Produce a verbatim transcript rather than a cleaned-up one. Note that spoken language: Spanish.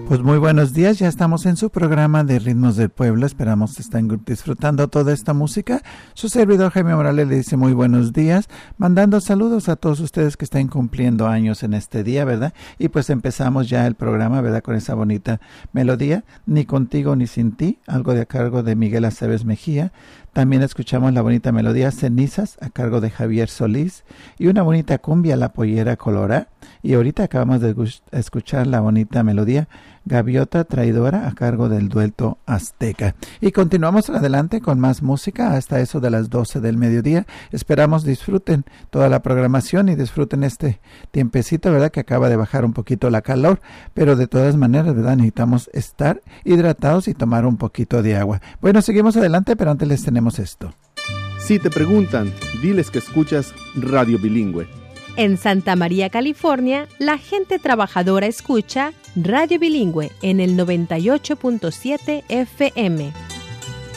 Pues muy buenos días, ya estamos en su programa de Ritmos del Pueblo, esperamos que estén disfrutando toda esta música. Su servidor Jaime Morales le dice muy buenos días, mandando saludos a todos ustedes que estén cumpliendo años en este día, ¿verdad? Y pues empezamos ya el programa, ¿verdad? Con esa bonita melodía, Ni contigo ni sin ti, algo de a cargo de Miguel Aceves Mejía. También escuchamos la bonita melodía Cenizas a cargo de Javier Solís y una bonita cumbia La Pollera Colorá. Y ahorita acabamos de escuchar la bonita melodía Gaviota Traidora a cargo del Dueto Azteca. Y continuamos adelante con más música hasta eso de las doce del mediodía. Esperamos disfruten toda la programación y disfruten este tiempecito, ¿verdad? Que acaba de bajar un poquito la calor, pero de todas maneras, ¿verdad? Necesitamos estar hidratados y tomar un poquito de agua. Bueno, seguimos adelante, pero antes les tenemos esto. Si te preguntan, diles que escuchas Radio Bilingüe. En Santa María, California, la gente trabajadora escucha Radio Bilingüe en el noventa y ocho punto siete F M.